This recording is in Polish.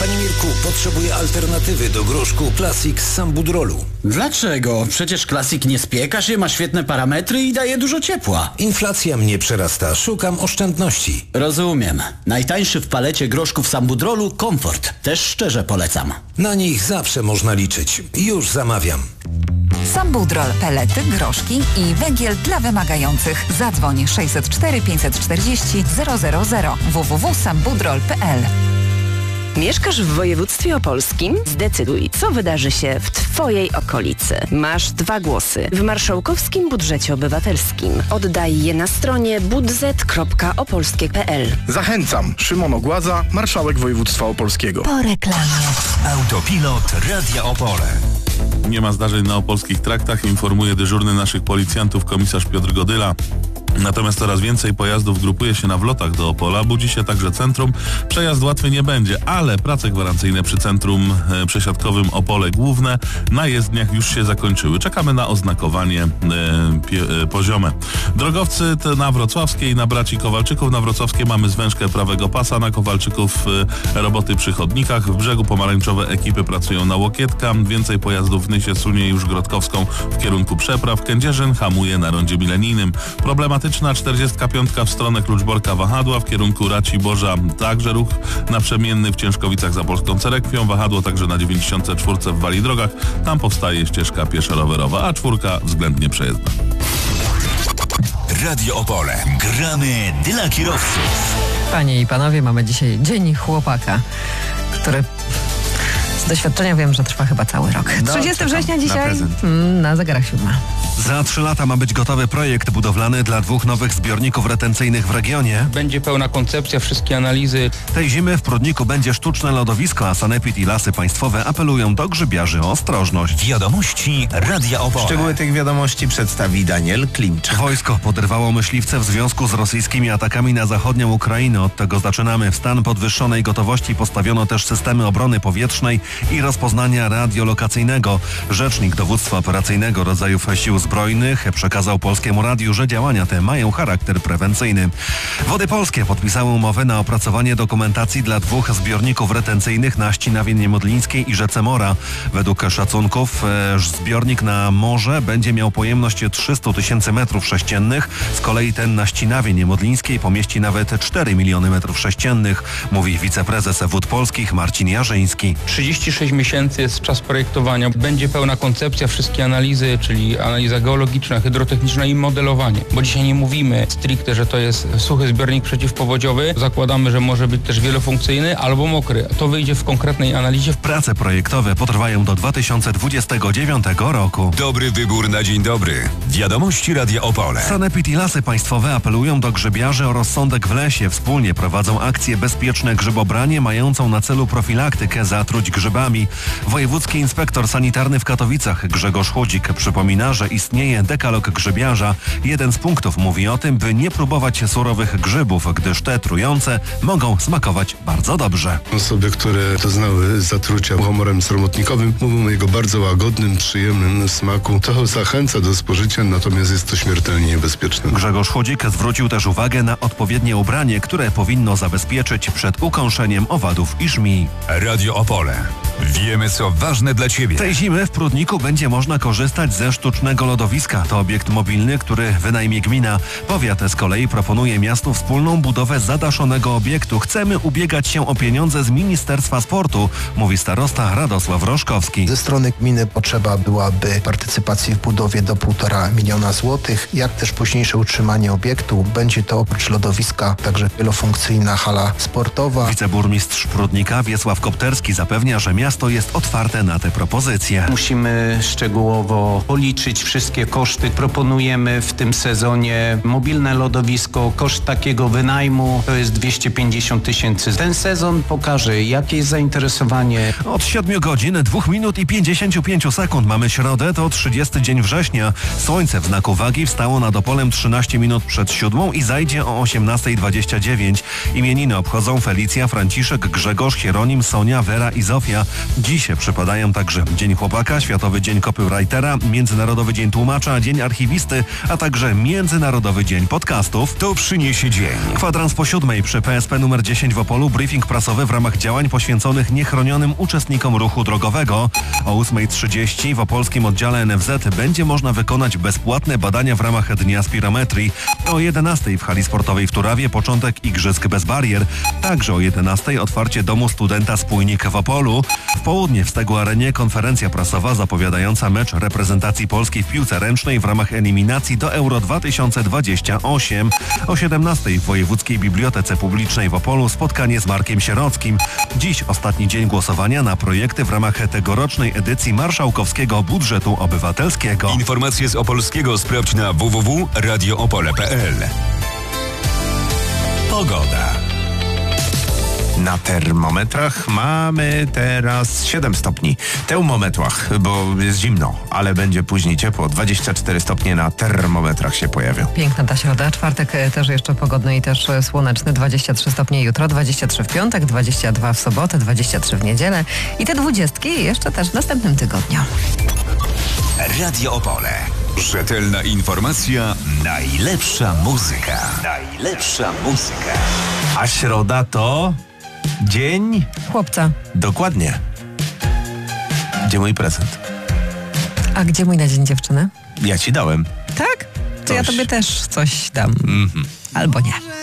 Panie Mirku, potrzebuję alternatywy do groszku Classic z Sambudrolu. Dlaczego? Przecież Classic nie spieka się, ma świetne parametry i daje dużo ciepła. Inflacja mnie przerasta, szukam oszczędności. Rozumiem. Najtańszy w palecie groszków Sambudrolu Komfort. Też szczerze polecam. Na nich zawsze można liczyć. Już zamawiam. Sambudrol, pelety, groszki i węgiel dla wymagających. Zadzwoń 604 540 000 www.sambudrol.pl. Mieszkasz w województwie opolskim? Zdecyduj, co wydarzy się w Twojej okolicy. Masz 2 głosy w marszałkowskim budżecie obywatelskim. Oddaj je na stronie budżet.opolskie.pl. Zachęcam. Szymon Ogłaza, marszałek województwa opolskiego. Po reklamie. Autopilot Radia Opole. Nie ma zdarzeń na opolskich traktach, informuje dyżurny naszych policjantów komisarz Piotr Godyla. Natomiast coraz więcej pojazdów grupuje się na wlotach do Opola, budzi się także centrum. Przejazd łatwy nie będzie, ale prace gwarancyjne przy centrum przesiadkowym Opole Główne na jezdniach już się zakończyły. Czekamy na oznakowanie poziome. Drogowcy na Wrocławskiej, na braci Kowalczyków na Wrocławskiej mamy zwężkę prawego pasa, na Kowalczyków roboty przy chodnikach. W Brzegu pomarańczowe ekipy pracują na Łokietka. Więcej pojazdów w Nysie sunie już Grodkowską w kierunku przepraw. Kędzierzyn hamuje na rondzie milenijnym. Problematyczna 45 w stronę Kluczborka-Wahadła w kierunku Raciborza. Także ruch naprzemienny w Ciężkowicach za Polską Cerekwią. Wahadło także na 94 w Wali Drogach. Tam powstaje ścieżka pieszo-rowerowa, a 4 względnie przejezdna. Radio Opole. Gramy dla kierowców. Panie i panowie, mamy dzisiaj Dzień Chłopaka, który z doświadczenia wiem, że trwa chyba cały rok. 30 września dzisiaj na zegarach 7. Za 3 lata ma być gotowy projekt budowlany dla 2 nowych zbiorników retencyjnych w regionie. Będzie pełna koncepcja, wszystkie analizy. Tej zimy w Prudniku będzie sztuczne lodowisko, a Sanepid i Lasy Państwowe apelują do grzybiarzy o ostrożność. Wiadomości Radia Opole. Szczegóły tych wiadomości przedstawi Daniel Klimczak. Wojsko poderwało myśliwce w związku z rosyjskimi atakami na zachodnią Ukrainę. Od tego zaczynamy. W stan podwyższonej gotowości postawiono też systemy obrony powietrznej i rozpoznania radiolokacyjnego. Rzecznik Dowództwa Operacyjnego Rodzajów Sił Zbrojnych przekazał Polskiemu Radiu, że działania te mają charakter prewencyjny. Wody Polskie podpisały umowę na opracowanie dokumentacji dla 2 zbiorników retencyjnych na Ścinawie Niemodlińskiej i rzece Mora. Według szacunków zbiornik na morze będzie miał pojemność 300 000 metrów sześciennych. Z kolei ten na Ścinawie Niemodlińskiej pomieści nawet 4 miliony metrów sześciennych, mówi wiceprezes Wód Polskich Marcin Jarzyński. 36 miesięcy jest czas projektowania. Będzie pełna koncepcja, wszystkie analizy, czyli analiza geologiczna, hydrotechniczna i modelowanie. Bo dzisiaj nie mówimy stricte, że to jest suchy zbiornik przeciwpowodziowy. Zakładamy, że może być też wielofunkcyjny albo mokry. To wyjdzie w konkretnej analizie. Prace projektowe potrwają do 2029 roku. Dobry wybór na dzień dobry. Wiadomości Radia Opole. Sanepid i Lasy Państwowe apelują do grzybiarzy o rozsądek w lesie. Wspólnie prowadzą akcję Bezpieczne Grzybobranie mającą na celu profilaktykę zatruć grzybami. Wojewódzki inspektor sanitarny w Katowicach Grzegorz Chudzik przypomina, że istnieje dekalog grzybiarza. Jeden z punktów mówi o tym, by nie próbować surowych grzybów, gdyż te trujące mogą smakować bardzo dobrze. Osoby, które doznały zatrucia muchomorem sromotnikowym, mówią o jego bardzo łagodnym, przyjemnym smaku. To zachęca do spożycia, natomiast jest to śmiertelnie niebezpieczne. Grzegorz Chudzik zwrócił też uwagę na odpowiednie ubranie, które powinno zabezpieczyć przed ukąszeniem owadów i żmij. Radio Opole. Wiemy, co ważne dla Ciebie. Tej zimy w Prudniku będzie można korzystać ze sztucznego lodowiska. To obiekt mobilny, który wynajmie gmina. Powiat z kolei proponuje miastu wspólną budowę zadaszonego obiektu. Chcemy ubiegać się o pieniądze z Ministerstwa Sportu, mówi starosta Radosław Roszkowski. Ze strony gminy potrzeba byłaby partycypacji w budowie do 1,5 miliona złotych, jak też późniejsze utrzymanie obiektu. Będzie to oprócz lodowiska także wielofunkcyjna hala sportowa. Wiceburmistrz Prudnika Wiesław Kopterski zapewnia, że miasto jest otwarte na te propozycje. Musimy szczegółowo policzyć wszystkie koszty. Proponujemy w tym sezonie mobilne lodowisko. Koszt takiego wynajmu to jest 250 000. Ten sezon pokaże, jakie jest zainteresowanie. Od 7 godzin, 2 minut i 55 sekund mamy środę, to 30 dzień września. Słońce w znaku wagi wstało nad Opolem 13 minut przed 7 i zajdzie o 18:29. Imieniny obchodzą Felicja, Franciszek, Grzegorz, Hieronim, Sonia, Wera i Zofia. Dziś przypadają także Dzień Chłopaka, Światowy Dzień Copywritera, Międzynarodowy Dzień Tłumacza, Dzień Archiwisty, a także Międzynarodowy Dzień Podcastów. To przyniesie dzień. Kwadrans po 7 przy PSP numer 10 w Opolu briefing prasowy w ramach działań poświęconych niechronionym uczestnikom ruchu drogowego. O 8:30 w opolskim oddziale NFZ będzie można wykonać bezpłatne badania w ramach Dnia Spirometrii. O 11 w hali sportowej w Turawie początek Igrzysk bez barier. Także o 11 otwarcie Domu Studenta Spójnik w Opolu. W południe w Stegu Arenie konferencja prasowa zapowiadająca mecz reprezentacji Polski w piłce ręcznej w ramach eliminacji do Euro 2028. O 17 w Wojewódzkiej Bibliotece Publicznej w Opolu spotkanie z Markiem Sierockim. Dziś ostatni dzień głosowania na projekty w ramach tegorocznej edycji Marszałkowskiego Budżetu Obywatelskiego. Informacje z Opolskiego sprawdź na www.radioopole.pl. Pogoda. Na termometrach mamy teraz 7 stopni. Termometrach, bo jest zimno, ale będzie później ciepło. 24 stopnie na termometrach się pojawią. Piękna ta środa. Czwartek też jeszcze pogodny i też słoneczny. 23 stopnie jutro, 23 w piątek, 22 w sobotę, 23 w niedzielę. I te 20 jeszcze też w następnym tygodniu. Radio Opole. Rzetelna informacja, najlepsza muzyka. Najlepsza muzyka. A środa to dzień chłopca. Dokładnie. Gdzie mój prezent? A gdzie mój na dzień dziewczyny? Ja ci dałem. Tak? To ja tobie też coś dam. Albo nie.